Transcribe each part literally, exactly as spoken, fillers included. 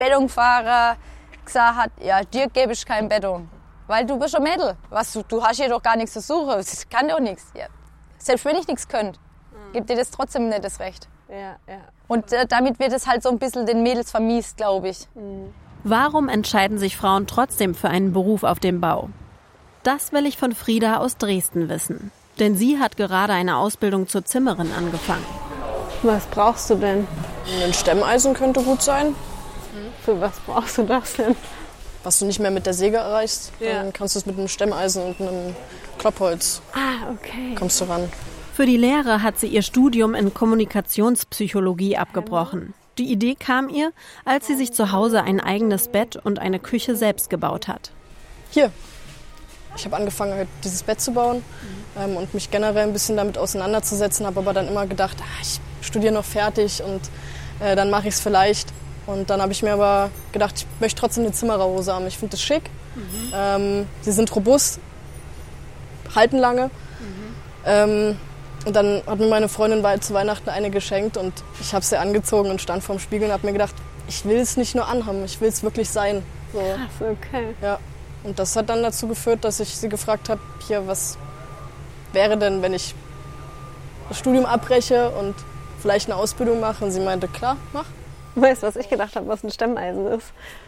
Betonfahrer gesagt hat, ja, dir gebe ich kein Beton, weil du bist ein Mädel. Was, du, du hast hier doch gar nichts zu suchen, das kann doch nichts. Ja. Selbst wenn ich nichts könnte, gibt dir das trotzdem nicht das Recht. Ja, ja. Und äh, damit wird es halt so ein bisschen den Mädels vermiest, glaube ich. Mhm. Warum entscheiden sich Frauen trotzdem für einen Beruf auf dem Bau? Das will ich von Frieda aus Dresden wissen. Denn sie hat gerade eine Ausbildung zur Zimmerin angefangen. Was brauchst du denn? Ein Stemmeisen könnte gut sein. Für was brauchst du das denn? Was du nicht mehr mit der Säge erreichst, Ja. dann kannst du es mit einem Stemmeisen und einem Kloppholz. Ah, okay. Kommst du ran. Für die Lehre hat sie ihr Studium in Kommunikationspsychologie abgebrochen. Die Idee kam ihr, als sie sich zu Hause ein eigenes Bett und eine Küche selbst gebaut hat. Hier. Ich habe angefangen, halt dieses Bett zu bauen mhm. ähm, und mich generell ein bisschen damit auseinanderzusetzen, habe aber dann immer gedacht, ah, ich studiere noch fertig und äh, dann mache ich es vielleicht. Und dann habe ich mir aber gedacht, ich möchte trotzdem eine Zimmererhose haben. Ich finde das schick. Mhm. Ähm, sie sind robust, halten lange. Mhm. Ähm, und dann hat mir meine Freundin zu Weihnachten eine geschenkt und ich habe sie angezogen und stand vorm Spiegel und habe mir gedacht, ich will es nicht nur anhaben, ich will es wirklich sein. So. Krass, okay. Ja. Und das hat dann dazu geführt, dass ich sie gefragt habe, hier, was wäre denn, wenn ich das Studium abbreche und vielleicht eine Ausbildung mache? Und sie meinte, klar, mach. Weißt du, was ich gedacht habe, was ein Stemmeisen ist?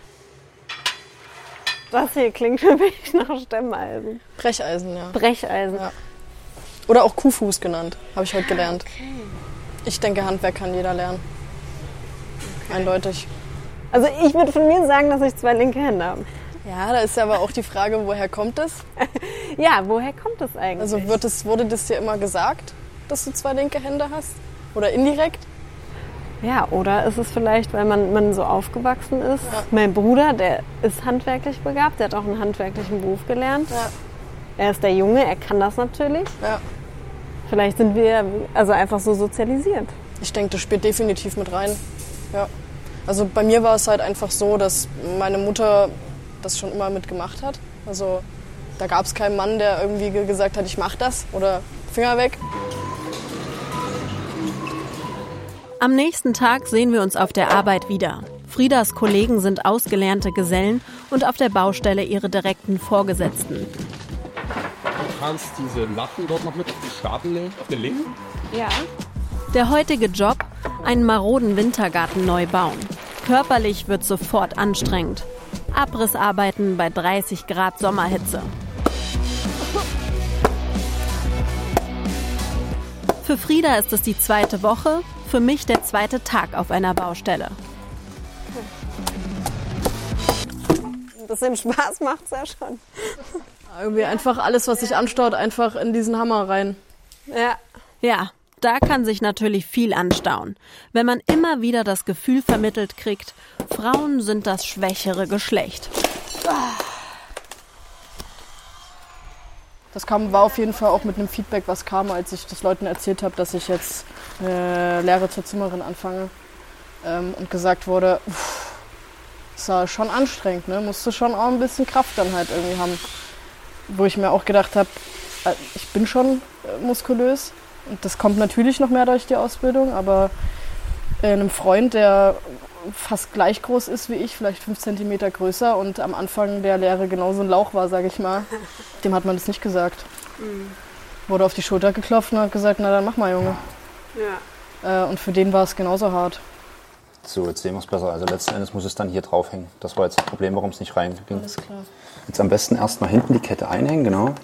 Das hier klingt für mich nach Stemmeisen. Brecheisen, ja. Brecheisen. Ja. Oder auch Kuhfuß genannt, habe ich heute gelernt. Okay. Ich denke, Handwerk kann jeder lernen. Okay. Eindeutig. Also ich würde von mir sagen, dass ich zwei linke Hände habe. Ja, da ist aber auch die Frage, woher kommt es? Ja, woher kommt es eigentlich? Also wird es, wurde das dir immer gesagt, dass du zwei linke Hände hast? Oder indirekt? Ja, oder ist es vielleicht, weil man, man so aufgewachsen ist? Ja. Mein Bruder, der ist handwerklich begabt, der hat auch einen handwerklichen Beruf gelernt. Ja. Er ist der Junge, er kann das natürlich. Ja. Vielleicht sind wir also einfach so sozialisiert. Ich denke, das spielt definitiv mit rein. Ja. Also bei mir war es halt einfach so, dass meine Mutter das schon immer mitgemacht hat. Also da gab es keinen Mann, der irgendwie gesagt hat, ich mach das oder Finger weg. Am nächsten Tag sehen wir uns auf der Arbeit wieder. Friedas Kollegen sind ausgelernte Gesellen und auf der Baustelle ihre direkten Vorgesetzten. Du kannst diese Latten dort noch mit auf die Stapel legen, auf den linken? Ja. Der heutige Job, einen maroden Wintergarten neu bauen. Körperlich wird sofort anstrengend. Abrissarbeiten bei dreißig Grad Sommerhitze. Für Frieda ist es die zweite Woche, für mich der zweite Tag auf einer Baustelle. Ein bisschen Spaß macht's ja schon. Irgendwie einfach alles, was sich anstaut, einfach in diesen Hammer rein. Ja. Ja, da kann sich natürlich viel anstauen, wenn man immer wieder das Gefühl vermittelt kriegt, Frauen sind das schwächere Geschlecht. Das kam, war auf jeden Fall auch mit einem Feedback, was kam, als ich das Leuten erzählt habe, dass ich jetzt eine Lehre zur Zimmerin anfange. Ähm, und gesagt wurde, uff, das war schon anstrengend, ne? Musst du schon auch ein bisschen Kraft dann halt irgendwie haben. Wo ich mir auch gedacht habe, ich bin schon muskulös. Und das kommt natürlich noch mehr durch die Ausbildung, aber einem Freund, der fast gleich groß ist wie ich, vielleicht fünf Zentimeter größer und am Anfang der Lehre genauso ein Lauch war, sage ich mal, dem hat man das nicht gesagt. Mhm. Wurde auf die Schulter geklopft und hat gesagt, na dann mach mal, Junge. Ja. Äh, und für den war es genauso hart. So, jetzt sehen wir es besser. Also letzten Endes muss es dann hier draufhängen. Das war jetzt das Problem, warum es nicht reinging. Alles klar. Jetzt am besten erstmal hinten die Kette einhängen, genau.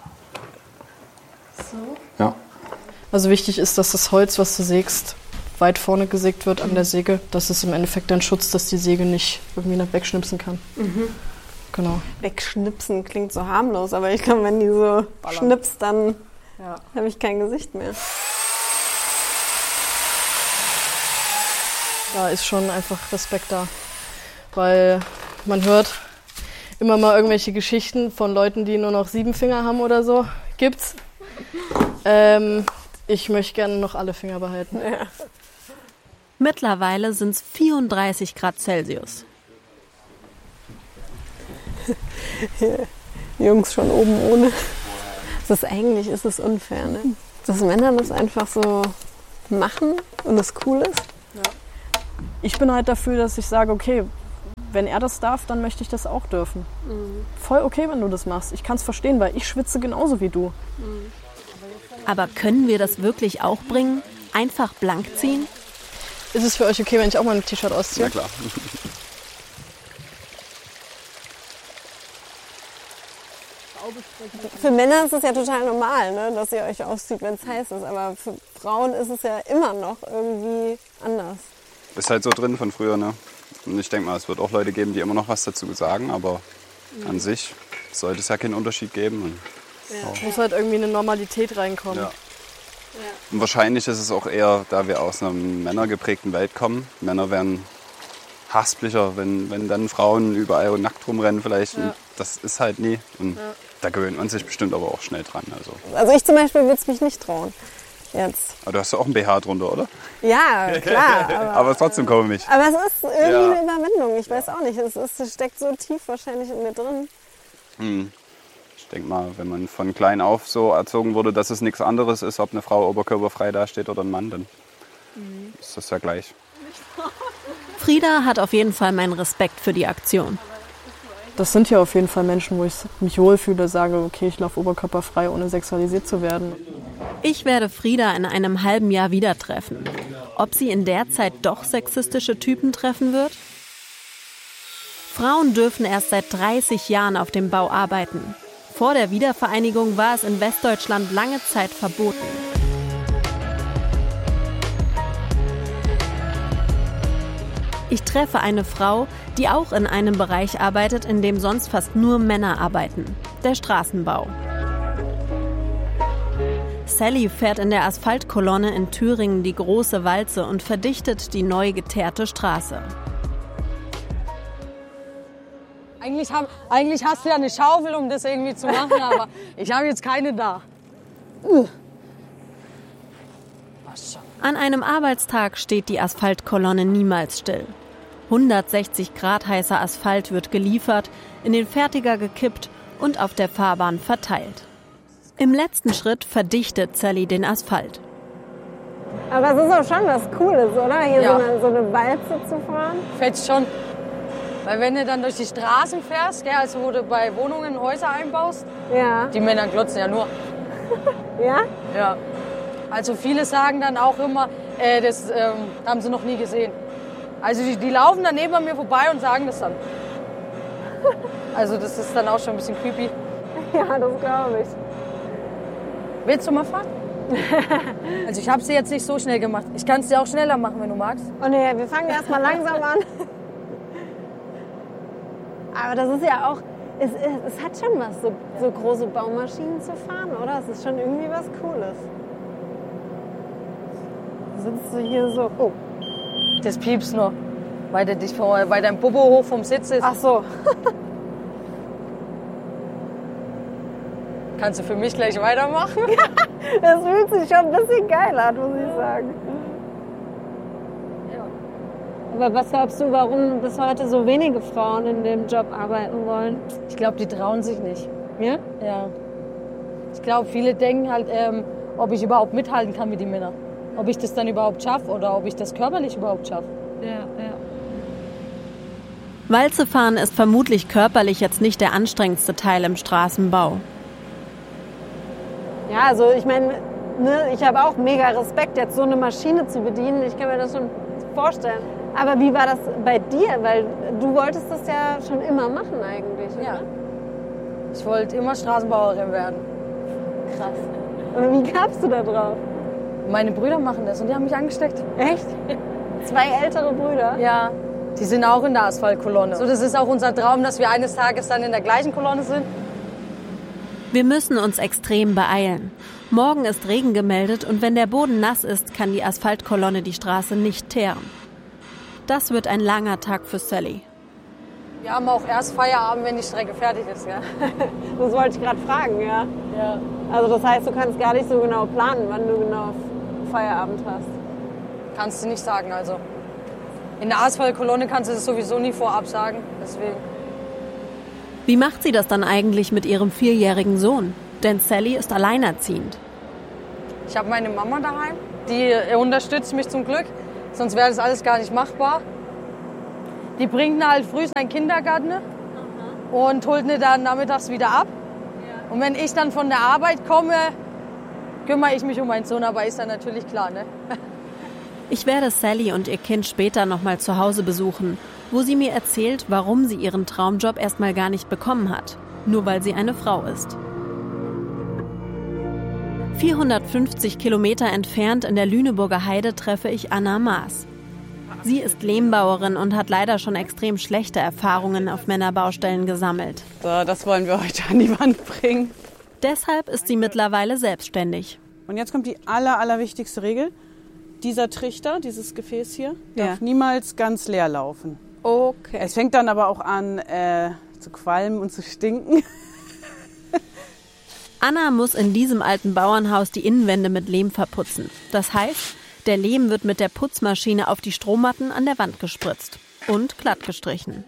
So? Ja. Also wichtig ist, dass das Holz, was du sägst, weit vorne gesägt wird an der Säge. Das ist im Endeffekt ein Schutz, dass die Säge nicht irgendwie nach wegschnipsen kann. Mhm. Genau. Wegschnipsen klingt so harmlos, aber ich glaube, wenn die so Ballern. Schnipst, dann ja. habe ich kein Gesicht mehr. Da ist schon einfach Respekt da, weil man hört immer mal irgendwelche Geschichten von Leuten, die nur noch sieben Finger haben oder so. Gibt's. Ähm, ich möchte gerne noch alle Finger behalten. Ja. Mittlerweile sind es vierunddreißig Grad Celsius. Jungs schon oben ohne. Das ist eigentlich ist es unfair, ne? Dass Männer das einfach so machen und es cool ist. Ja. Ich bin halt dafür, dass ich sage, okay, wenn er das darf, dann möchte ich das auch dürfen. Mhm. Voll okay, wenn du das machst. Ich kann es verstehen, weil ich schwitze genauso wie du. Mhm. Aber können wir das wirklich auch bringen? Einfach blank ziehen? Ist es für euch okay, wenn ich auch mal ein T-Shirt ausziehe? Ja, klar. Für Männer ist es ja total normal, ne, dass ihr euch auszieht, wenn es heiß ist. Aber für Frauen ist es ja immer noch irgendwie anders. Ist halt so drin von früher, ne? Und ich denke mal, es wird auch Leute geben, die immer noch was dazu sagen. Aber mhm. an sich sollte es ja keinen Unterschied geben. Und ja. Es muss halt irgendwie eine Normalität reinkommen. Ja. Ja. Und wahrscheinlich ist es auch eher, da wir aus einer männergeprägten Welt kommen. Männer werden hasplicher, wenn, wenn dann Frauen überall nackt rumrennen vielleicht. Ja. Das ist halt nie. Und ja. da gewöhnt man sich bestimmt aber auch schnell dran. Also, also ich zum Beispiel würde es mich nicht trauen. Jetzt. Aber du hast ja auch ein B H drunter, oder? Ja, klar. Aber, aber es ist trotzdem komisch. Aber es ist irgendwie ja. eine Überwindung. Ich weiß auch nicht. Es, ist, es steckt so tief wahrscheinlich in mir drin. Hm. Ich denke mal, wenn man von klein auf so erzogen wurde, dass es nichts anderes ist, ob eine Frau oberkörperfrei dasteht oder ein Mann, dann mhm. ist das ja gleich. Frieda hat auf jeden Fall meinen Respekt für die Aktion. Das sind ja auf jeden Fall Menschen, wo ich mich wohlfühle, sage, okay, ich laufe oberkörperfrei, ohne sexualisiert zu werden. Ich werde Frieda in einem halben Jahr wieder treffen. Ob sie in der Zeit doch sexistische Typen treffen wird? Frauen dürfen erst seit dreißig Jahren auf dem Bau arbeiten. Vor der Wiedervereinigung war es in Westdeutschland lange Zeit verboten. Ich treffe eine Frau, die auch in einem Bereich arbeitet, in dem sonst fast nur Männer arbeiten: der Straßenbau. Sally fährt in der Asphaltkolonne in Thüringen die große Walze und verdichtet die neu geteerte Straße. Eigentlich, hab, eigentlich hast du ja eine Schaufel, um das irgendwie zu machen, aber ich habe jetzt keine da. Uh. An einem Arbeitstag steht die Asphaltkolonne niemals still. hundertsechzig Grad heißer Asphalt wird geliefert, in den Fertiger gekippt und auf der Fahrbahn verteilt. Im letzten Schritt verdichtet Sally den Asphalt. Aber es ist auch schon was Cooles, oder? Hier ja. so, eine, so eine Walze zu fahren. Fetzt schon. Weil wenn du dann durch die Straßen fährst, gell, also wo du bei Wohnungen Häuser einbaust, ja. die Männer glotzen ja nur. Ja? Ja. Also viele sagen dann auch immer, äh, das ähm, haben sie noch nie gesehen. Also die, die laufen dann neben mir vorbei und sagen das dann. Also das ist dann auch schon ein bisschen creepy. Ja, das glaube ich. Willst du mal fahren? Also ich habe sie jetzt nicht so schnell gemacht. Ich kann es dir auch schneller machen, wenn du magst. Oh nee, wir fangen erst mal langsam an. Aber das ist ja auch, es, es hat schon was, so, so große Baumaschinen zu fahren, oder? Es ist schon irgendwie was Cooles. Sitzt du hier so, oh. Das piepst nur, weil, der dich vom, weil dein Popo hoch vom Sitz ist. Ach so. Kannst du für mich gleich weitermachen? Das fühlt sich schon ein bisschen geil an, muss ich sagen. Ja. Aber was glaubst du, warum bis heute so wenige Frauen in dem Job arbeiten wollen? Ich glaube, die trauen sich nicht. Ja? Ja. Ich glaube, viele denken halt, ähm, ob ich überhaupt mithalten kann mit den Männern. Ob ich das dann überhaupt schaffe oder ob ich das körperlich überhaupt schaffe. Ja, ja. Walze fahren ist vermutlich körperlich jetzt nicht der anstrengendste Teil im Straßenbau. Ja, also ich meine, ne, ich habe auch mega Respekt, jetzt so eine Maschine zu bedienen. Ich kann mir das schon vorstellen. Aber wie war das bei dir? Weil du wolltest das ja schon immer machen eigentlich, oder? Ja. Ich wollte immer Straßenbauerin werden. Krass. Aber wie kamst du da drauf? Meine Brüder machen das und die haben mich angesteckt. Echt? Zwei ältere Brüder? Ja, die sind auch in der Asphaltkolonne. So, das ist auch unser Traum, dass wir eines Tages dann in der gleichen Kolonne sind. Wir müssen uns extrem beeilen. Morgen ist Regen gemeldet und wenn der Boden nass ist, kann die Asphaltkolonne die Straße nicht teeren. Das wird ein langer Tag für Sally. Wir haben auch erst Feierabend, wenn die Strecke fertig ist, ja. Das wollte ich gerade fragen, ja. Ja. Also das heißt, du kannst gar nicht so genau planen, wann du genau Feierabend hast. Kannst du nicht sagen, also. In der Asphaltkolonne kannst du das sowieso nie vorab sagen, deswegen. Wie macht sie das dann eigentlich mit ihrem vierjährigen Sohn? Denn Sally ist alleinerziehend. Ich habe meine Mama daheim, die unterstützt mich zum Glück, sonst wäre das alles gar nicht machbar. Die bringt ihn halt früh in den Kindergarten und holt ihn dann nachmittags wieder ab. Und wenn ich dann von der Arbeit komme, kümmere ich mich um meinen Sohn, aber ist dann natürlich klar, ne? Ich werde Sally und ihr Kind später noch mal zu Hause besuchen, wo sie mir erzählt, warum sie ihren Traumjob erstmal gar nicht bekommen hat, nur weil sie eine Frau ist. vierhundertfünfzig Kilometer entfernt in der Lüneburger Heide treffe ich Anna Maas. Sie ist Lehmbauerin und hat leider schon extrem schlechte Erfahrungen auf Männerbaustellen gesammelt. So, das wollen wir heute an die Wand bringen. Deshalb ist sie mittlerweile selbstständig. Und jetzt kommt die aller, allerwichtigste Regel. Dieser Trichter, dieses Gefäß hier, Ja. darf niemals ganz leer laufen. Okay. Es fängt dann aber auch an äh, zu qualmen und zu stinken. Anna muss in diesem alten Bauernhaus die Innenwände mit Lehm verputzen. Das heißt, der Lehm wird mit der Putzmaschine auf die Strohmatten an der Wand gespritzt und glatt gestrichen.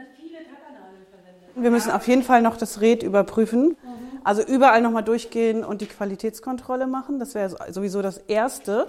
Wir müssen auf jeden Fall noch das Rät überprüfen. Also überall nochmal durchgehen und die Qualitätskontrolle machen. Das wäre sowieso das Erste.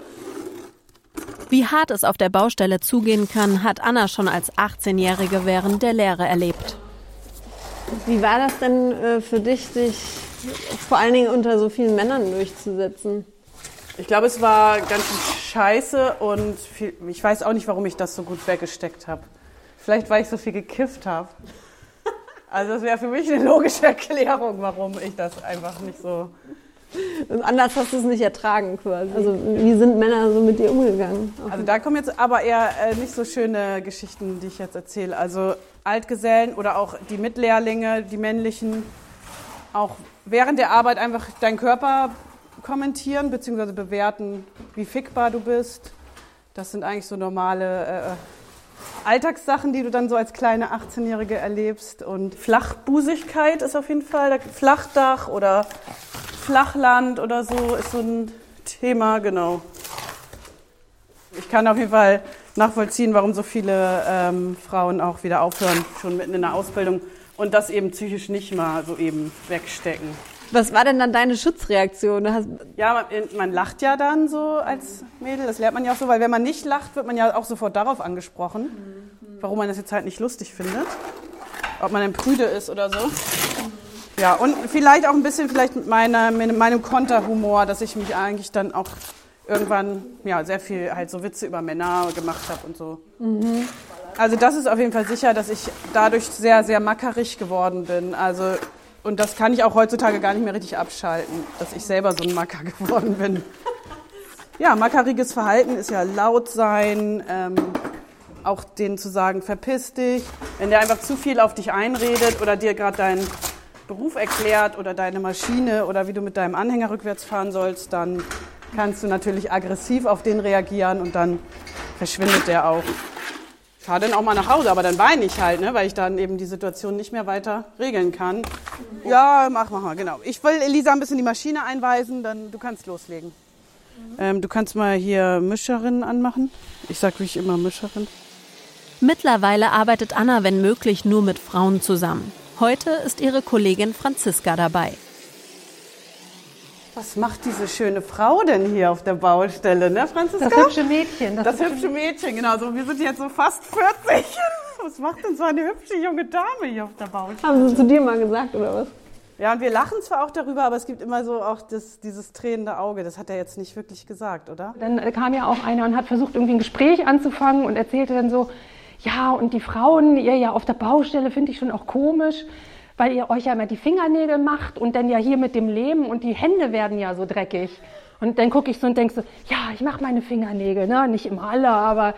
Wie hart es auf der Baustelle zugehen kann, hat Anna schon als achtzehnjährige während der Lehre erlebt. Wie war das denn äh, für dich, dich vor allen Dingen unter so vielen Männern durchzusetzen? Ich glaube, es war ganz scheiße und viel, ich weiß auch nicht, warum ich das so gut weggesteckt habe. Vielleicht, weil ich so viel gekifft habe. Also das wäre für mich eine logische Erklärung, warum ich das einfach nicht so... Und anders hast du es nicht ertragen quasi. Also wie sind Männer so mit dir umgegangen? Also da kommen jetzt aber eher äh, nicht so schöne Geschichten, die ich jetzt erzähle. Also Altgesellen oder auch die Mitlehrlinge, die männlichen, auch während der Arbeit einfach deinen Körper kommentieren bzw. bewerten, wie fickbar du bist. Das sind eigentlich so normale äh, Alltagssachen, die du dann so als kleine achtzehnjährige erlebst. Und Flachbusigkeit ist auf jeden Fall, Flachdach oder Flachland oder so ist so ein Thema, genau. Ich kann auf jeden Fall nachvollziehen, warum so viele ähm, Frauen auch wieder aufhören, schon mitten in der Ausbildung und das eben psychisch nicht mal so eben wegstecken. Was war denn dann deine Schutzreaktion? Du hast Ja, man, man lacht ja dann so als Mädel, das lernt man ja auch so, weil wenn man nicht lacht, wird man ja auch sofort darauf angesprochen, warum man das jetzt halt nicht lustig findet, ob man ein Prüde ist oder so. Ja, und vielleicht auch ein bisschen vielleicht mit, meiner, mit meinem Konterhumor, dass ich mich eigentlich dann auch irgendwann ja, sehr viel halt so Witze über Männer gemacht habe und so. Mhm. Also das ist auf jeden Fall sicher, dass ich dadurch sehr, sehr mackerig geworden bin. Also, und das kann ich auch heutzutage gar nicht mehr richtig abschalten, dass ich selber so ein Macker geworden bin. Ja, mackeriges Verhalten ist ja laut sein, ähm, auch denen zu sagen, verpiss dich. Wenn der einfach zu viel auf dich einredet oder dir gerade deinen Beruf erklärt oder deine Maschine oder wie du mit deinem Anhänger rückwärts fahren sollst, dann kannst du natürlich aggressiv auf den reagieren und dann verschwindet der auch. Ich fahre dann auch mal nach Hause, aber dann weine ich halt, ne, weil ich dann eben die Situation nicht mehr weiter regeln kann. Ja, mach, mach mal, genau. Ich will Elisa ein bisschen die Maschine einweisen, dann du kannst loslegen. Mhm. Ähm, du kannst mal hier Mischerin anmachen. Ich sag wie ich immer Mischerin. Mittlerweile arbeitet Anna, wenn möglich, nur mit Frauen zusammen. Heute ist ihre Kollegin Franziska dabei. Was macht diese schöne Frau denn hier auf der Baustelle, ne, Franziska? Das hübsche Mädchen. Das, das hübsche Mädchen, genau. So, wir sind jetzt so fast vierzig. Was macht denn so eine hübsche junge Dame hier auf der Baustelle? Haben sie zu dir mal gesagt, oder was? Ja, und wir lachen zwar auch darüber, aber es gibt immer so auch das, dieses tränende Auge. Das hat er jetzt nicht wirklich gesagt, oder? Dann kam ja auch einer und hat versucht, irgendwie ein Gespräch anzufangen und erzählte dann so, ja, und die Frauen, ihr ja auf der Baustelle finde ich schon auch komisch, weil ihr euch ja immer die Fingernägel macht und dann ja hier mit dem Lehm und die Hände werden ja so dreckig. Und dann gucke ich so und denke so, ja, ich mache meine Fingernägel, ne? Nicht immer alle, aber,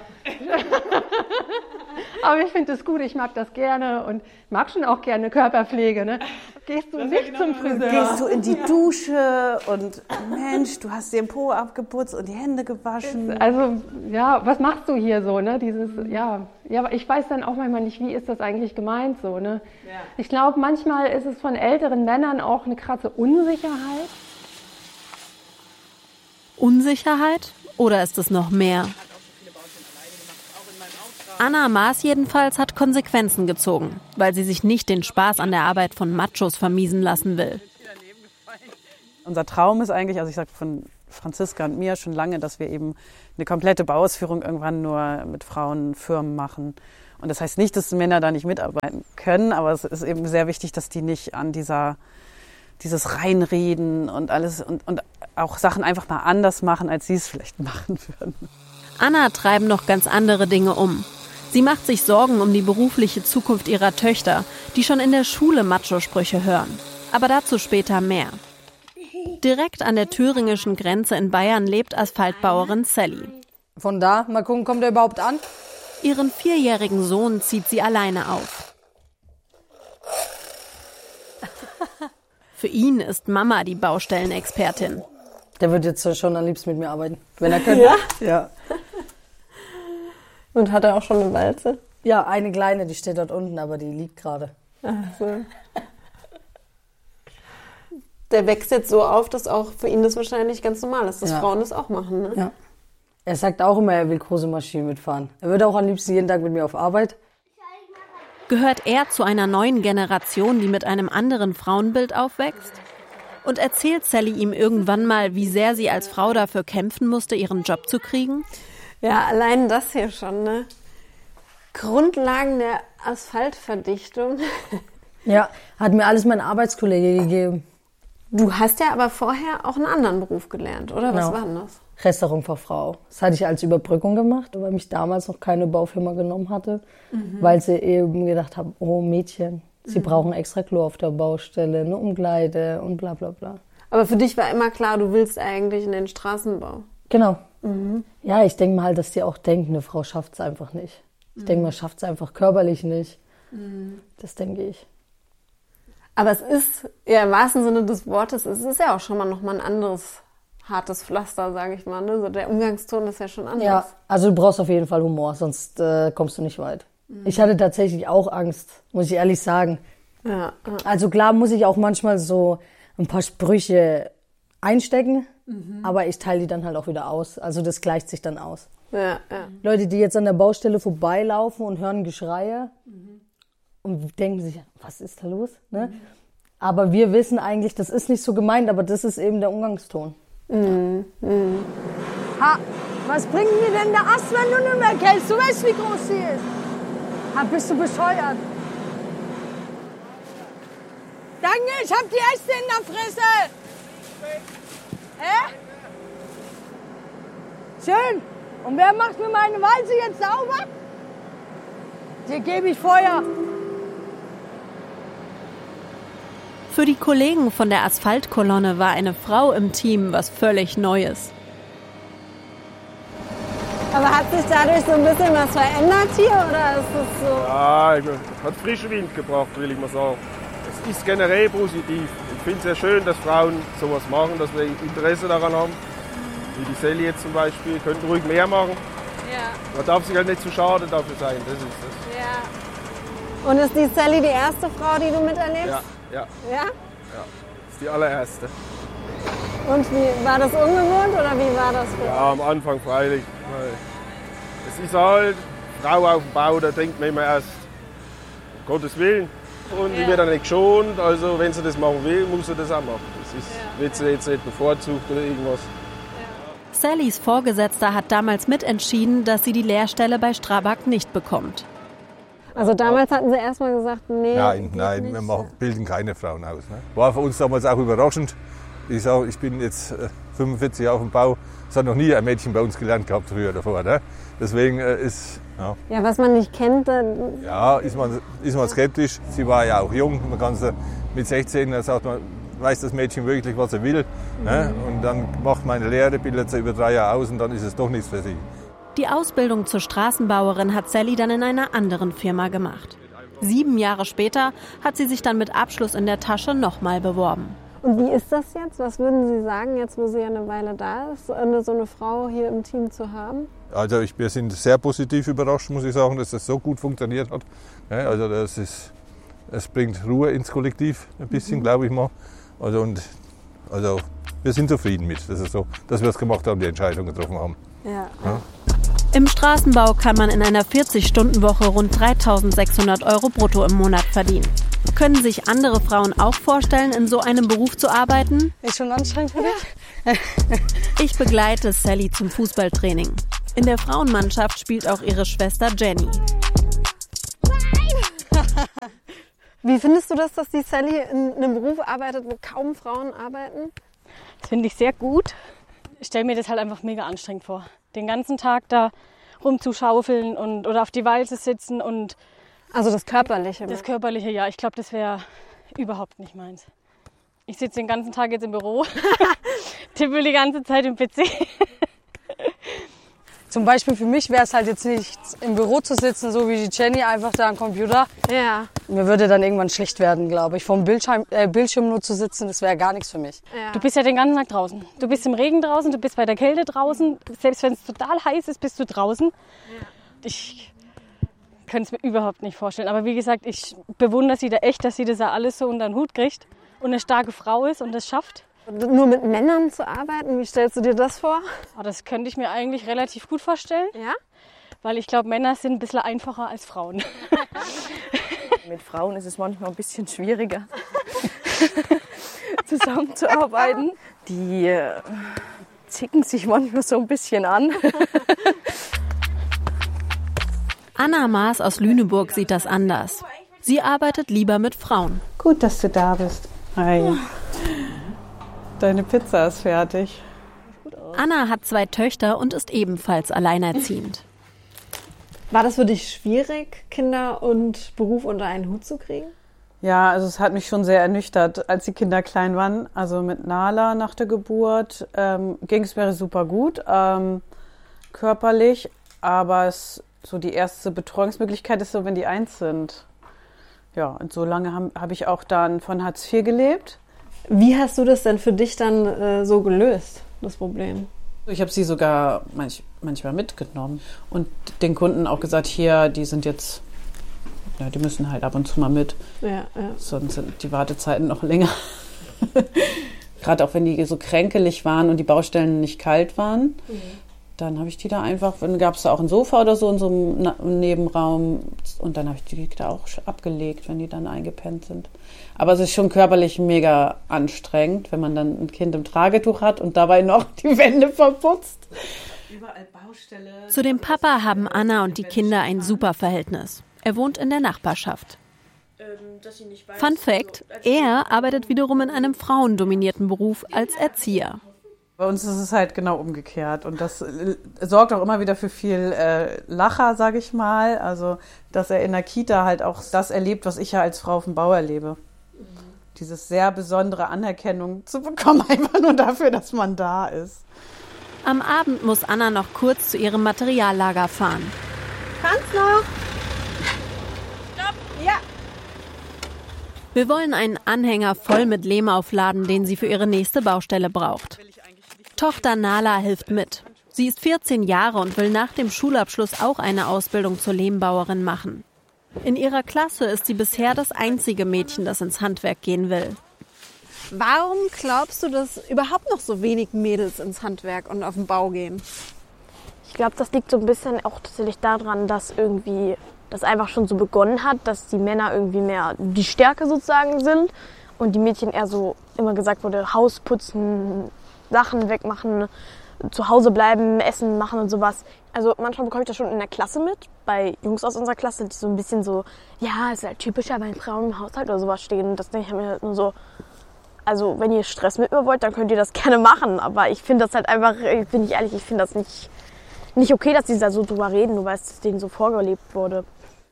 aber ich finde es gut, ich mag das gerne und mag schon auch gerne Körperpflege. Ne? Gehst du nicht genau zum Friseur? Gehst du in die Dusche und Mensch, du hast den Po abgeputzt und die Hände gewaschen. Also ja, was machst du hier so? Ne? Dieses, ja, ja, ich weiß dann auch manchmal nicht, wie ist das eigentlich gemeint so. Ne? Ja. Ich glaube, manchmal ist es von älteren Männern auch eine krasse Unsicherheit. Unsicherheit? Oder ist es noch mehr? Anna Maas jedenfalls hat Konsequenzen gezogen, weil sie sich nicht den Spaß an der Arbeit von Machos vermiesen lassen will. Unser Traum ist eigentlich, also ich sage von Franziska und mir schon lange, dass wir eben eine komplette Bauausführung irgendwann nur mit Frauenfirmen machen. Und das heißt nicht, dass Männer da nicht mitarbeiten können, aber es ist eben sehr wichtig, dass die nicht an dieser, dieses Reinreden und alles und, und auch Sachen einfach mal anders machen, als sie es vielleicht machen würden. Anna treiben noch ganz andere Dinge um. Sie macht sich Sorgen um die berufliche Zukunft ihrer Töchter, die schon in der Schule Macho-Sprüche hören. Aber dazu später mehr. Direkt an der thüringischen Grenze in Bayern lebt Asphaltbauerin Sally. Von da, mal gucken, kommt er überhaupt an? Ihren vierjährigen Sohn zieht sie alleine auf. Für ihn ist Mama die Baustellenexpertin. Der wird jetzt schon am liebsten mit mir arbeiten, wenn er könnte. Ja? Ja. Und hat er auch schon eine Walze? Ja, eine kleine, die steht dort unten, aber die liegt gerade. Ach so. Der wächst jetzt so auf, dass auch für ihn das wahrscheinlich ganz normal ist, dass Ja. Frauen das auch machen, ne? Ja. Er sagt auch immer, er will große Maschinen mitfahren. Er würde auch am liebsten jeden Tag mit mir auf Arbeit. Gehört er zu einer neuen Generation, die mit einem anderen Frauenbild aufwächst? Und erzählt Sally ihm irgendwann mal, wie sehr sie als Frau dafür kämpfen musste, ihren Job zu kriegen? Ja, allein das hier schon, ne? Grundlagen der Asphaltverdichtung. Ja, hat mir alles mein Arbeitskollege gegeben. Du hast ja aber vorher auch einen anderen Beruf gelernt, oder? Was Genau. war denn das? Restaurantfachfrau. Das hatte ich als Überbrückung gemacht, weil mich damals noch keine Baufirma genommen hatte, mhm. weil sie eben gedacht haben, oh Mädchen, sie mhm. brauchen extra Klo auf der Baustelle, eine Umkleide und bla bla bla. Aber für dich war immer klar, du willst eigentlich in den Straßenbau. Genau. Mhm. Ja, ich denke mal, dass die auch denken, eine Frau schafft es einfach nicht. Ich mhm. denke, man schafft es einfach körperlich nicht. Mhm. Das denke ich. Aber es ist, ja im wahrsten Sinne des Wortes, es ist ja auch schon mal nochmal ein anderes hartes Pflaster, sage ich mal. Ne? So der Umgangston ist ja schon anders. Ja, also du brauchst auf jeden Fall Humor, sonst äh, kommst du nicht weit. Mhm. Ich hatte tatsächlich auch Angst, muss ich ehrlich sagen. Ja, ja. Also klar muss ich auch manchmal so ein paar Sprüche einstecken, mhm. aber ich teile die dann halt auch wieder aus. Also das gleicht sich dann aus. Ja, ja. Leute, die jetzt an der Baustelle vorbeilaufen und hören Geschreie mhm. und denken sich, was ist da los? Ne? Mhm. Aber wir wissen eigentlich, das ist nicht so gemeint, aber das ist eben der Umgangston. Mhm. Mhm. Ha, was bringt mir denn der Ast, wenn du nicht mehr kennst? Du weißt, wie groß sie ist. Ha, bist du bescheuert? Danke, ich hab die Äste in der Fresse. Hä? Schön. Und wer macht mir meine Walze jetzt sauber? Dir gebe ich Feuer. Für die Kollegen von der Asphaltkolonne war eine Frau im Team was völlig Neues. Aber hat sich dadurch so ein bisschen was verändert hier, oder ist es so? Ja, hat frischen Wind gebracht, will ich mal sagen. Es ist generell positiv. Ich finde es sehr schön, dass Frauen sowas machen, dass wir Interesse daran haben. Wie die Sally jetzt zum Beispiel, könnten ruhig mehr machen. Ja. Man darf sich halt nicht zu schade dafür sein, das ist das. Ja. Und ist die Sally die erste Frau, die du miterlebst? Ja, ja. Ja? Ja, das ist die allererste. Und wie, war das ungewohnt oder wie war das für Ja, am Anfang freilich. Es ist halt, Frau auf dem Bau, da denkt man immer erst, um Gottes Willen. Und ja. die wird dann nicht geschont, also wenn sie das machen will, muss sie das auch machen. Das ist, ja. wird sie jetzt nicht bevorzugt oder irgendwas. Ja. Sallys Vorgesetzter hat damals mitentschieden, dass sie die Lehrstelle bei Strabag nicht bekommt. Also damals hatten sie erstmal gesagt, nee. Nein, nein, wir machen, bilden keine Frauen aus. Ne? War für uns damals auch überraschend. Ich sage, ich bin jetzt fünfundvierzig Jahre auf dem Bau. Es hat noch nie ein Mädchen bei uns gelernt gehabt früher davor. Ne? Deswegen äh, ist... Ja. ja, was man nicht kennt, dann... Ja, ist man, ist man skeptisch. Sie war ja auch jung. Man kann sie mit sechzehn, da sagt man, weiß das Mädchen wirklich, was er will. Mhm. Ne? Und dann macht man eine Lehre, bildet sie über drei Jahre aus und dann ist es doch nichts für sie. Die Ausbildung zur Straßenbauerin hat Sally dann in einer anderen Firma gemacht. Sieben Jahre später hat sie sich dann mit Abschluss in der Tasche nochmal beworben. Und wie ist das jetzt? Was würden Sie sagen, jetzt wo sie ja eine Weile da ist, so eine Frau hier im Team zu haben? Also ich, wir sind sehr positiv überrascht, muss ich sagen, dass das so gut funktioniert hat. Ja, also das ist, es bringt Ruhe ins Kollektiv, ein bisschen, mhm. glaube ich mal. Also, und, also wir sind zufrieden mit, dass, es so, dass wir es gemacht haben, die Entscheidung getroffen haben. Ja. Ja. Im Straßenbau kann man in einer vierzig-Stunden-Woche rund dreitausendsechshundert Euro brutto im Monat verdienen. Können sich andere Frauen auch vorstellen, in so einem Beruf zu arbeiten? Ist schon anstrengend für dich? Ich begleite Sally zum Fußballtraining. In der Frauenmannschaft spielt auch ihre Schwester Jenny. Wie findest du das, dass die Sally in einem Beruf arbeitet, wo kaum Frauen arbeiten? Das finde ich sehr gut. Ich stelle mir das halt einfach mega anstrengend vor. Den ganzen Tag da rumzuschaufeln und, oder auf die Walze sitzen und... Also das Körperliche? Das Körperliche, ja. Ich glaube, das wäre überhaupt nicht meins. Ich sitze den ganzen Tag jetzt im Büro, tippe die ganze Zeit im P C. Zum Beispiel für mich wäre es halt jetzt nicht im Büro zu sitzen, so wie die Jenny, einfach da am Computer. Ja. Mir würde dann irgendwann schlecht werden, glaube ich. Vor dem Bildschirm, äh, Bildschirm nur zu sitzen, das wäre gar nichts für mich. Ja. Du bist ja den ganzen Tag draußen. Du bist im Regen draußen, du bist bei der Kälte draußen. Selbst wenn es total heiß ist, bist du draußen. Ja. Ich könnte es mir überhaupt nicht vorstellen. Aber wie gesagt, ich bewundere sie da echt, dass sie das ja alles so unter den Hut kriegt und eine starke Frau ist und das schafft. Nur mit Männern zu arbeiten, wie stellst du dir das vor? Oh, das könnte ich mir eigentlich relativ gut vorstellen. Ja? Weil ich glaube, Männer sind ein bisschen einfacher als Frauen. Mit Frauen ist es manchmal ein bisschen schwieriger, zusammenzuarbeiten. Die äh, zicken sich manchmal so ein bisschen an. Anna Maas aus Lüneburg sieht das anders. Sie arbeitet lieber mit Frauen. Gut, dass du da bist. Hi. Deine Pizza ist fertig. Anna hat zwei Töchter und ist ebenfalls alleinerziehend. War das für dich schwierig, Kinder und Beruf unter einen Hut zu kriegen? Ja, also es hat mich schon sehr ernüchtert, als die Kinder klein waren. Also mit Nala nach der Geburt ähm, ging es mir super gut, ähm, körperlich. Aber es, so die erste Betreuungsmöglichkeit ist so, wenn die eins sind. Ja, und so lange habe hab ich auch dann von Hartz vier gelebt. Wie hast du das denn für dich dann äh, so gelöst, das Problem? Ich habe sie sogar manch, manchmal mitgenommen und den Kunden auch gesagt, hier, die sind jetzt, ja, die müssen halt ab und zu mal mit. Ja, ja. Sonst sind die Wartezeiten noch länger. Gerade auch wenn die so kränkelig waren und die Baustellen nicht kalt waren, mhm. dann habe ich die da einfach, dann gab es da auch ein Sofa oder so in so einem Nebenraum und dann habe ich die da auch abgelegt, wenn die dann eingepennt sind. Aber es ist schon körperlich mega anstrengend, wenn man dann ein Kind im Tragetuch hat und dabei noch die Wände verputzt. Überall Baustelle. Zu dem Papa haben Anna und die Kinder ein super Verhältnis. Er wohnt in der Nachbarschaft. Fun Fact, er arbeitet wiederum in einem frauendominierten Beruf als Erzieher. Bei uns ist es halt genau umgekehrt und das äh, sorgt auch immer wieder für viel äh, Lacher, sage ich mal. Also, dass er in der Kita halt auch das erlebt, was ich ja als Frau auf dem Bau erlebe. Mhm. Dieses sehr besondere Anerkennung zu bekommen, einfach nur dafür, dass man da ist. Am Abend muss Anna noch kurz zu ihrem Materiallager fahren. Kannst noch? Stopp! Ja! Wir wollen einen Anhänger voll mit Lehm aufladen, den sie für ihre nächste Baustelle braucht. Tochter Nala hilft mit. Sie ist vierzehn Jahre und will nach dem Schulabschluss auch eine Ausbildung zur Lehmbauerin machen. In ihrer Klasse ist sie bisher das einzige Mädchen, das ins Handwerk gehen will. Warum glaubst du, dass überhaupt noch so wenig Mädels ins Handwerk und auf den Bau gehen? Ich glaube, das liegt so ein bisschen auch tatsächlich daran, dass irgendwie das einfach schon so begonnen hat, dass die Männer irgendwie mehr die Stärke sozusagen sind und die Mädchen eher so immer gesagt wurde, Haus putzen, Sachen wegmachen, zu Hause bleiben, Essen machen und sowas. Also manchmal bekomme ich das schon in der Klasse mit, bei Jungs aus unserer Klasse, die so ein bisschen so, ja, ist halt typischer, wenn Frauen im Haushalt oder sowas stehen. Das denke ich mir halt nur so, also wenn ihr Stress mit mir wollt, dann könnt ihr das gerne machen. Aber ich finde das halt einfach, bin ich ehrlich, ich finde das nicht, nicht okay, dass die da so drüber reden, nur weil es denen so vorgelebt wurde.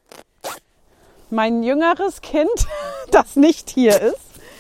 Mein jüngeres Kind, das nicht hier ist,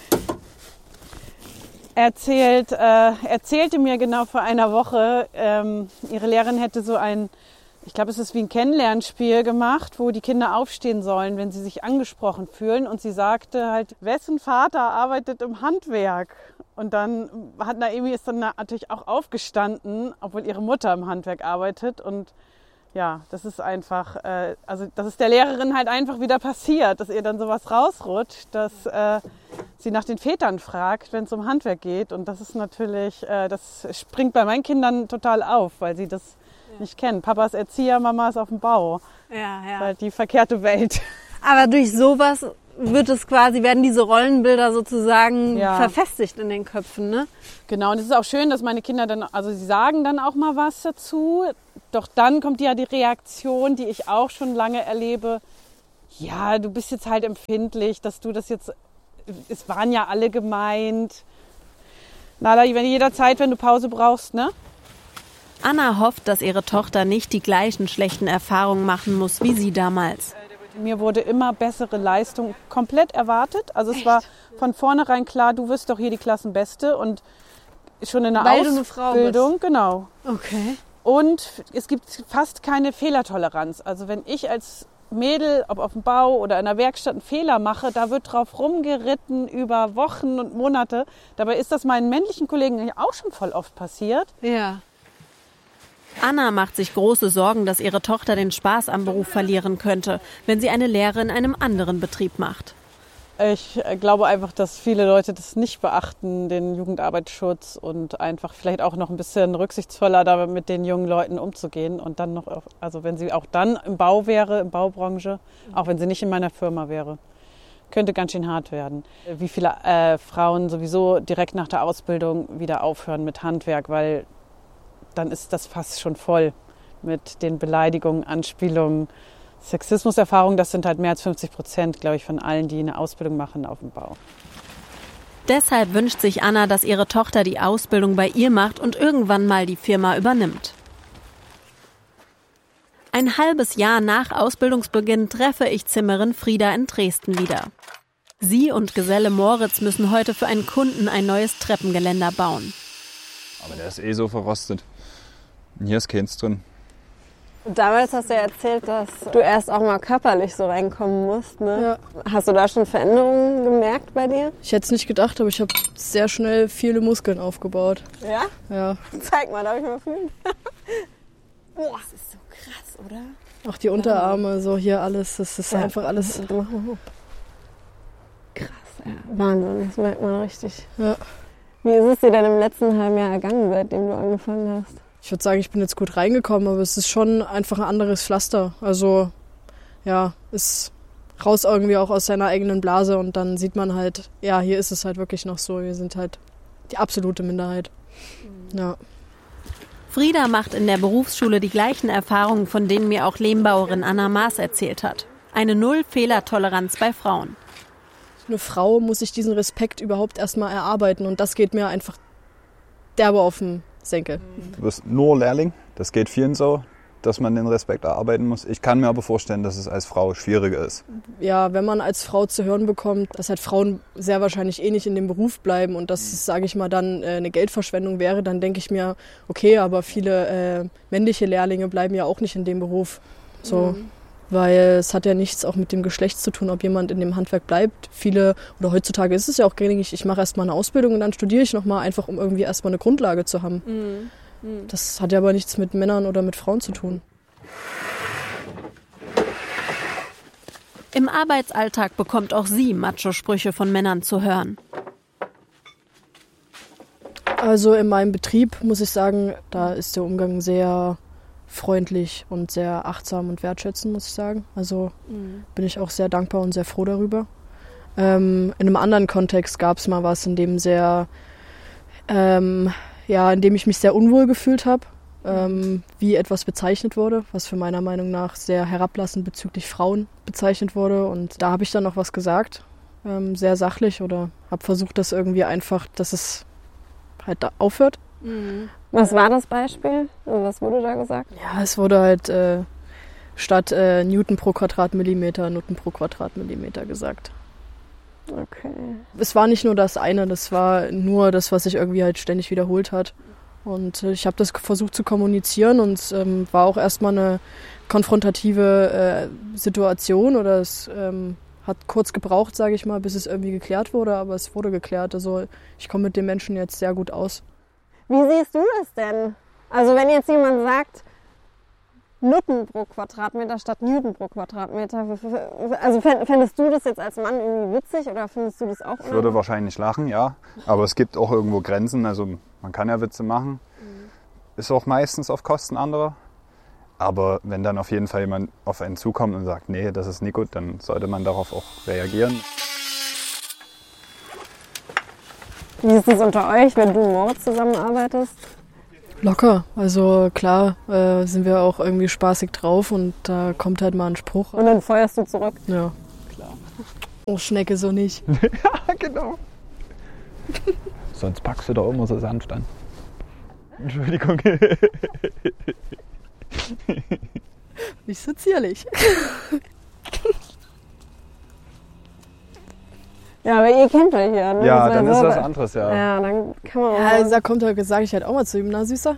erzählt, äh, erzählte mir genau vor einer Woche, ähm, ihre Lehrerin hätte so ein, ich glaube, es ist wie ein Kennenlernspiel gemacht, wo die Kinder aufstehen sollen, wenn sie sich angesprochen fühlen. Und sie sagte halt, wessen Vater arbeitet im Handwerk? Und dann hat Naemi ist dann natürlich auch aufgestanden, obwohl ihre Mutter im Handwerk arbeitet. Und ja, das ist einfach, äh, also das ist der Lehrerin halt einfach wieder passiert, dass ihr dann sowas rausrutscht, dass äh, sie nach den Vätern fragt, wenn es um Handwerk geht. Und das ist natürlich, äh, das springt bei meinen Kindern total auf, weil sie das ja. nicht kennen. Papa ist Erzieher, Mama ist auf dem Bau. Ja, ja. Das ist halt die verkehrte Welt. Aber durch sowas wird es quasi, werden diese Rollenbilder sozusagen ja. verfestigt in den Köpfen, ne? Genau, und es ist auch schön, dass meine Kinder dann, also sie sagen dann auch mal was dazu. Doch dann kommt ja die Reaktion, die ich auch schon lange erlebe. ja, du bist jetzt halt empfindlich, dass du das jetzt, es waren ja alle gemeint. Nala, wenn jederzeit, wenn du Pause brauchst, ne? Anna hofft, dass ihre Tochter nicht die gleichen schlechten Erfahrungen machen muss wie sie damals. Mir wurde immer bessere Leistung komplett erwartet. Also es Echt? war von vornherein klar, du wirst doch hier die Klassenbeste und schon in der Weil Ausbildung, du eine Frau bist. genau. Okay. Und es gibt fast keine Fehlertoleranz. Also wenn ich als Mädel, ob auf dem Bau oder in der Werkstatt einen Fehler mache, da wird drauf rumgeritten über Wochen und Monate. Dabei ist das meinen männlichen Kollegen auch schon voll oft passiert. Ja. Anna macht sich große Sorgen, dass ihre Tochter den Spaß am Beruf verlieren könnte, wenn sie eine Lehre in einem anderen Betrieb macht. Ich glaube einfach, dass viele Leute das nicht beachten, den Jugendarbeitsschutz und einfach vielleicht auch noch ein bisschen rücksichtsvoller da mit den jungen Leuten umzugehen und dann noch, also wenn sie auch dann im Bau wäre, im Baubranche, auch wenn sie nicht in meiner Firma wäre, könnte ganz schön hart werden. Wie viele äh, Frauen sowieso direkt nach der Ausbildung wieder aufhören mit Handwerk, weil dann ist das fast schon voll mit den Beleidigungen, Anspielungen, Sexismuserfahrungen. Das sind halt mehr als fünfzig Prozent, glaube ich, von allen, die eine Ausbildung machen auf dem Bau. Deshalb wünscht sich Anna, dass ihre Tochter die Ausbildung bei ihr macht und irgendwann mal die Firma übernimmt. Ein halbes Jahr nach Ausbildungsbeginn treffe ich Zimmerin Frieda in Dresden wieder. Sie und Geselle Moritz müssen heute für einen Kunden ein neues Treppengeländer bauen. Aber der ist eh so verrostet. Und hier ist keins drin. Damals hast du ja erzählt, dass du erst auch mal körperlich so reinkommen musst. Ne? Ja. Hast du da schon Veränderungen gemerkt bei dir? Ich hätte es nicht gedacht, aber ich habe sehr schnell viele Muskeln aufgebaut. Ja? Ja. Zeig mal, darf ich mal fühlen? Boah, das ist so krass, oder? Auch die Unterarme, so hier alles, das ist ja. einfach alles... Krass, ja. Wahnsinn, das merkt man richtig. Ja. Wie ist es dir denn im letzten halben Jahr ergangen, seitdem du angefangen hast? Ich würde sagen, ich bin jetzt gut reingekommen, aber es ist schon einfach ein anderes Pflaster. Also ja, ist raus irgendwie auch aus seiner eigenen Blase und dann sieht man halt, ja, hier ist es halt wirklich noch so. Wir sind halt die absolute Minderheit. Ja. Frieda macht in der Berufsschule die gleichen Erfahrungen, von denen mir auch Lehmbauerin Anna Maas erzählt hat. Eine Null-Fehlertoleranz bei Frauen. Eine Frau muss sich diesen Respekt überhaupt erstmal erarbeiten und das geht mir einfach derbe auf den Senkel. Du bist nur Lehrling, das geht vielen so, dass man den Respekt erarbeiten muss. Ich kann mir aber vorstellen, dass es als Frau schwieriger ist. Ja, wenn man als Frau zu hören bekommt, dass halt Frauen sehr wahrscheinlich eh nicht in dem Beruf bleiben und dass, sage ich mal, dann äh, eine Geldverschwendung wäre, dann denke ich mir, okay, aber viele äh, männliche Lehrlinge bleiben ja auch nicht in dem Beruf. So. Mhm. Weil es hat ja nichts auch mit dem Geschlecht zu tun, ob jemand in dem Handwerk bleibt. Viele, oder heutzutage ist es ja auch gängig, ich mache erstmal eine Ausbildung und dann studiere ich nochmal, einfach um irgendwie erstmal eine Grundlage zu haben. Mhm. Mhm. Das hat ja aber nichts mit Männern oder mit Frauen zu tun. Im Arbeitsalltag bekommt auch sie Macho-Sprüche von Männern zu hören. Also in meinem Betrieb muss ich sagen, da ist der Umgang sehr freundlich und sehr achtsam und wertschätzend, muss ich sagen. Also mhm. bin ich auch sehr dankbar und sehr froh darüber. Ähm, in einem anderen Kontext gab es mal was, in dem sehr, ähm, ja, in dem ich mich sehr unwohl gefühlt habe, ähm, wie etwas bezeichnet wurde, was für meiner Meinung nach sehr herablassend bezüglich Frauen bezeichnet wurde. Und da habe ich dann noch was gesagt, ähm, sehr sachlich oder habe versucht, das irgendwie einfach, dass es halt da aufhört. Mhm. Was war das Beispiel? Also was wurde da gesagt? Ja, es wurde halt äh, statt äh, Newton pro Quadratmillimeter Newton pro Quadratmillimeter gesagt. Okay. Es war nicht nur das eine, das war nur das, was sich irgendwie halt ständig wiederholt hat. Und äh, ich habe das versucht zu kommunizieren und es ähm, war auch erstmal eine konfrontative äh, Situation oder es ähm, hat kurz gebraucht, sage ich mal, bis es irgendwie geklärt wurde, aber es wurde geklärt. Also ich komme mit den Menschen jetzt sehr gut aus. Wie siehst du das denn? Also wenn jetzt jemand sagt, Newton pro Quadratmeter statt Newton pro Quadratmeter, also fändest du das jetzt als Mann irgendwie witzig oder findest du das auch? Ich würde wahrscheinlich lachen, ja. Aber es gibt auch irgendwo Grenzen. Also man kann ja Witze machen. Mhm. Ist auch meistens auf Kosten anderer. Aber wenn dann auf jeden Fall jemand auf einen zukommt und sagt, nee, das ist nicht gut, dann sollte man darauf auch reagieren. Wie ist es unter euch, wenn du und Moritz zusammenarbeitest? Locker. Also klar äh, sind wir auch irgendwie spaßig drauf und da kommt halt mal ein Spruch. Und dann feuerst du zurück? Ja. Klar. Oh, Schnecke so nicht. Ja, genau. Sonst packst du doch immer so sanft an. Entschuldigung. Nicht so zierlich. Ja, aber ihr kennt euch ja, ne? Ja, das dann so, ist was anderes, ja. Ja, dann kann man auch... Ja, also da kommt halt, sage ich halt auch mal zu ihm, na Süßer.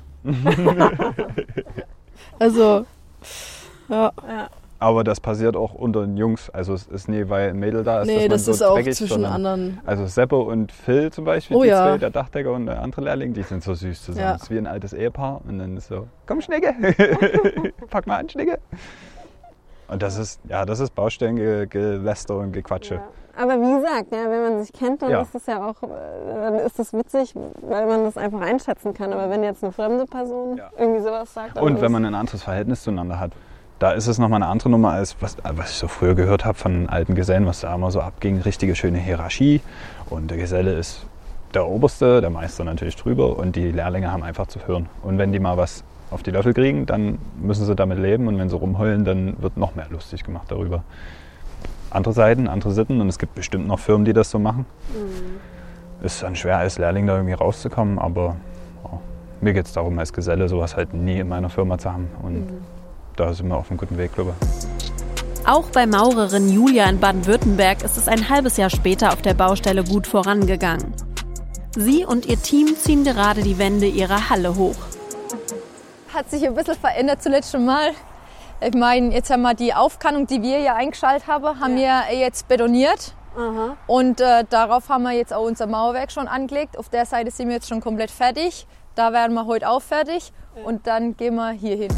Also, ja. ja. Aber das passiert auch unter den Jungs. Also es ist nie, weil ein Mädel da ist, nee, dass man das so ist auch dreckig, zwischen anderen. Also Seppe und Phil zum Beispiel, Oh, die ja. zwei, der Dachdecker und der andere Lehrling, die sind so süß zusammen. Ja. Das ist wie ein altes Ehepaar und dann ist so, komm Schnecke, pack mal an Schnecke. Und das ist, ja, das ist Baustellengeläster und Gequatsche. Ja. Aber wie gesagt, ja, wenn man sich kennt, dann Ja. ist das ja auch, äh, dann ist das witzig, weil man das einfach einschätzen kann. Aber wenn jetzt eine fremde Person irgendwie sowas sagt... Und wenn man ein anderes Verhältnis zueinander hat, da ist es nochmal eine andere Nummer, als was, was ich so früher gehört habe von alten Gesellen, was da immer so abging. Richtige schöne Hierarchie und der Geselle ist der Oberste, der Meister natürlich drüber und die Lehrlinge haben einfach zu hören. Und wenn die mal was auf die Löffel kriegen, dann müssen sie damit leben und wenn sie rumheulen, dann wird noch mehr lustig gemacht darüber. Andere Seiten, andere Sitten und es gibt bestimmt noch Firmen, die das so machen. Mhm. Ist dann schwer als Lehrling da irgendwie rauszukommen, aber oh, mir geht es darum, als Geselle sowas halt nie in meiner Firma zu haben und mhm. da sind wir auf einem guten Weg, glaube ich. Auch bei Maurerin Julia in Baden-Württemberg ist es ein halbes Jahr später auf der Baustelle gut vorangegangen. Sie und ihr Team ziehen gerade die Wände ihrer Halle hoch. Hat sich ein bisschen verändert zuletzt schon mal. Ich meine, jetzt haben wir die Aufkannung, die wir hier eingeschaltet haben, haben ja. wir jetzt betoniert. Aha. Und äh, darauf haben wir jetzt auch unser Mauerwerk schon angelegt. Auf der Seite sind wir jetzt schon komplett fertig. Da werden wir heute auch fertig. Ja. Und dann gehen wir hier hin.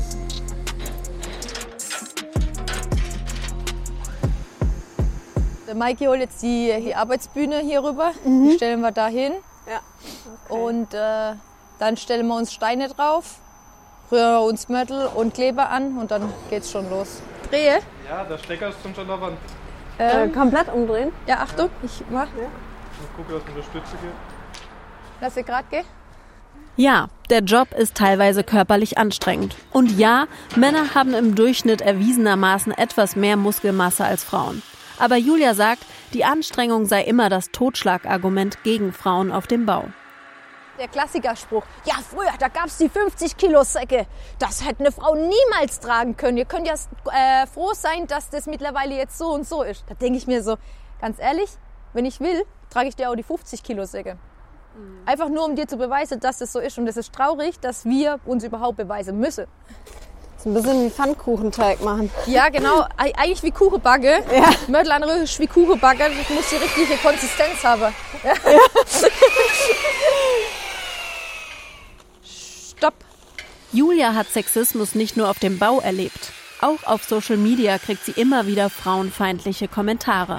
Der Maiki holt jetzt die, die Arbeitsbühne hier rüber. Mhm. Die stellen wir da hin. Ja. Okay. Und äh, dann stellen wir uns Steine drauf. Rühren uns Mörtel und Kleber an und dann geht's schon los. Drehe. Ja, der Stecker ist schon an der Wand. Ähm, äh, komplett umdrehen? Ja, Achtung, ich mach. Ja. Ich gucke, dass mit der Stütze geht. Lass ich gerade gehen. Ja, der Job ist teilweise körperlich anstrengend. Und ja, Männer haben im Durchschnitt erwiesenermaßen etwas mehr Muskelmasse als Frauen. Aber Julia sagt, die Anstrengung sei immer das Totschlagargument gegen Frauen auf dem Bau. Der Klassikerspruch, ja früher, da gab es die fünfzig Kilo Säcke. Das hätte eine Frau niemals tragen können. Ihr könnt ja äh, froh sein, dass das mittlerweile jetzt so und so ist. Da denke ich mir so, ganz ehrlich, wenn ich will, trage ich dir auch die fünfzig Kilo Säcke. Mhm. Einfach nur, um dir zu beweisen, dass das so ist. Und es ist traurig, dass wir uns überhaupt beweisen müssen. Das ist ein bisschen wie Pfannkuchenteig machen. Ja, genau. Eigentlich wie Kuchenbacke. Ja. Mörtel an Röhrisch wie Kuchenbacke. Das muss die richtige Konsistenz haben. Ja. Ja. Stopp. Julia hat Sexismus nicht nur auf dem Bau erlebt. Auch auf Social Media kriegt sie immer wieder frauenfeindliche Kommentare.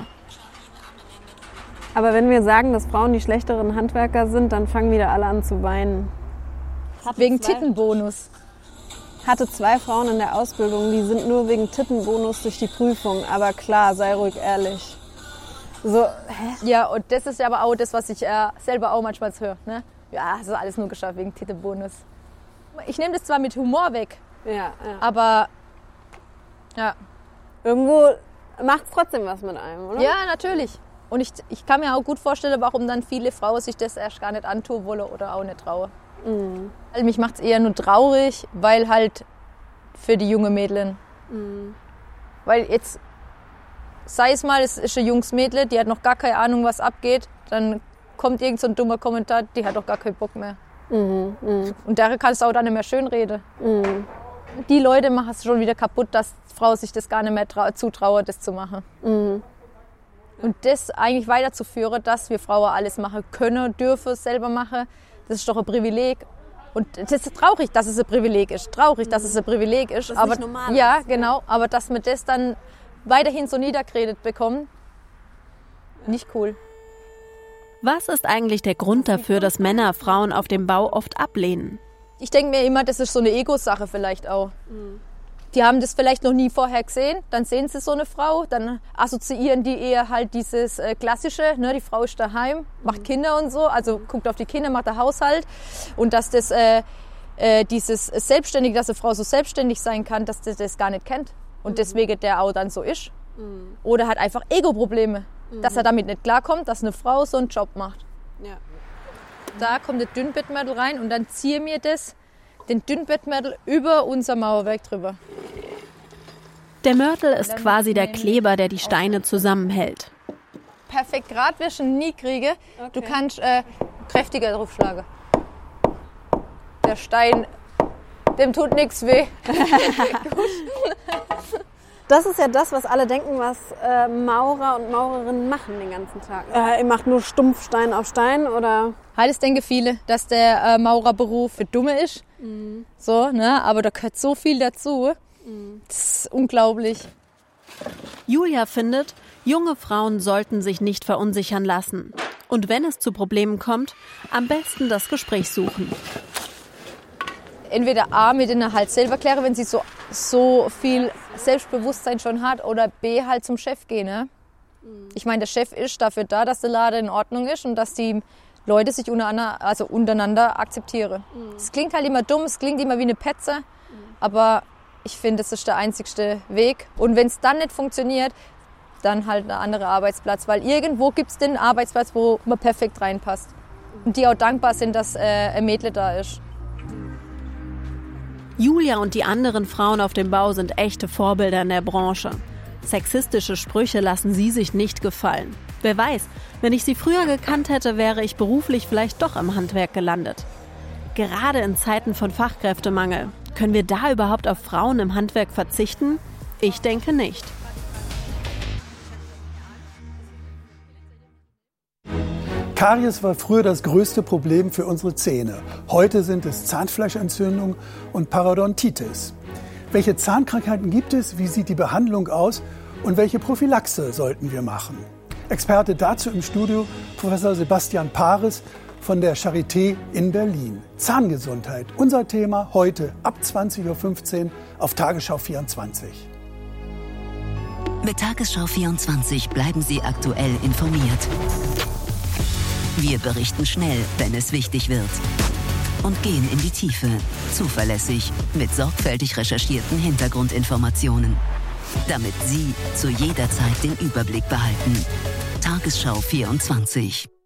Aber wenn wir sagen, dass Frauen die schlechteren Handwerker sind, dann fangen wieder alle an zu weinen. Hatte wegen zwei, Tittenbonus. Hatte zwei Frauen in der Ausbildung, die sind nur wegen Tittenbonus durch die Prüfung. Aber klar, sei ruhig ehrlich. So, hä? Ja, und das ist aber auch das, was ich äh, selber auch manchmal höre. Ne? Ja, das ist alles nur geschafft wegen Tittenbonus. Ich nehme das zwar mit Humor weg, ja, ja. aber ja. Irgendwo macht es trotzdem was mit einem, oder? Ja, natürlich. Und ich, ich kann mir auch gut vorstellen, warum dann viele Frauen sich das erst gar nicht antun wollen oder auch nicht trauen. Mhm. Also mich macht es eher nur traurig, weil halt für die junge Mädchen. Mhm. Weil jetzt, sei es mal, es ist ein junges Mädchen, die hat noch gar keine Ahnung, was abgeht, dann kommt irgend so ein dummer Kommentar, die hat doch gar keinen Bock mehr. Mhm, mh. Und daher kannst du auch dann nicht mehr schönreden. Mhm. Die Leute machen es schon wieder kaputt, dass Frau sich das gar nicht mehr zutrauen, das zu machen. Mhm. Und das eigentlich weiterzuführen, dass wir Frauen alles machen können, dürfen, selber machen, das ist doch ein Privileg. Und das ist traurig, dass es ein Privileg ist. Traurig, mhm. dass es ein Privileg ist. Das aber nicht normal ja, ist. genau. Aber dass wir das dann weiterhin so niedergeredet bekommen, nicht cool. Was ist eigentlich der Grund dafür, dass Männer Frauen auf dem Bau oft ablehnen? Ich denke mir immer, das ist so eine Ego-Sache vielleicht auch. Mhm. Die haben das vielleicht noch nie vorher gesehen, dann sehen sie so eine Frau, dann assoziieren die eher halt dieses äh, Klassische, ne? Die Frau ist daheim, macht Kinder und so, also guckt auf die Kinder, macht der Haushalt und dass das äh, äh, dieses Selbstständige, dass eine Frau so selbstständig sein kann, dass sie das gar nicht kennt. Und mhm. deswegen der auch dann so ist. Mhm. Oder hat einfach Ego-Probleme, mhm. dass er damit nicht klarkommt, dass eine Frau so einen Job macht. Ja. Da kommt das Dünnbettmörtel rein und dann ziehe mir das, den Dünnbettmörtel über unser Mauerwerk drüber. Der Mörtel ist quasi der Kleber, der die Steine zusammenhält. Perfekt Gradwischen nie kriege. Okay. Du kannst äh, kräftiger draufschlagen. Der Stein, dem tut nichts weh. Das ist ja das, was alle denken, was äh, Maurer und Maurerinnen machen den ganzen Tag. Äh, ihr macht nur stumpf Stein auf Stein oder? Halt, das denken viele, dass der äh, Maurerberuf für Dumme ist. Mhm. So, ne? Aber da gehört so viel dazu. Mhm. Das ist unglaublich. Julia findet, junge Frauen sollten sich nicht verunsichern lassen. Und wenn es zu Problemen kommt, am besten das Gespräch suchen. Entweder A, mit denen halt selber klären, wenn sie so, so viel Selbstbewusstsein schon hat, oder B, halt zum Chef gehen. Ne? Mhm. Ich meine, der Chef ist dafür da, dass der Laden in Ordnung ist und dass die Leute sich untereinander, also untereinander akzeptieren. Es mhm. klingt halt immer dumm, es klingt immer wie eine Petze, mhm. aber ich finde, das ist der einzigste Weg. Und wenn es dann nicht funktioniert, dann halt ein anderer Arbeitsplatz, weil irgendwo gibt es den Arbeitsplatz, wo man perfekt reinpasst. Und die auch dankbar sind, dass äh, ein Mädel da ist. Julia und die anderen Frauen auf dem Bau sind echte Vorbilder in der Branche. Sexistische Sprüche lassen sie sich nicht gefallen. Wer weiß, wenn ich sie früher gekannt hätte, wäre ich beruflich vielleicht doch im Handwerk gelandet. Gerade in Zeiten von Fachkräftemangel. Können wir da überhaupt auf Frauen im Handwerk verzichten? Ich denke nicht. Karies war früher das größte Problem für unsere Zähne. Heute sind es Zahnfleischentzündung und Parodontitis. Welche Zahnkrankheiten gibt es? Wie sieht die Behandlung aus? Und welche Prophylaxe sollten wir machen? Experte dazu im Studio Professor Sebastian Paris von der Charité in Berlin. Zahngesundheit, unser Thema heute ab zwanzig Uhr fünfzehn auf Tagesschau vierundzwanzig. Mit Tagesschau vierundzwanzig bleiben Sie aktuell informiert. Wir berichten schnell, wenn es wichtig wird. Und gehen in die Tiefe, zuverlässig, mit sorgfältig recherchierten Hintergrundinformationen. Damit Sie zu jeder Zeit den Überblick behalten. Tagesschau vierundzwanzig.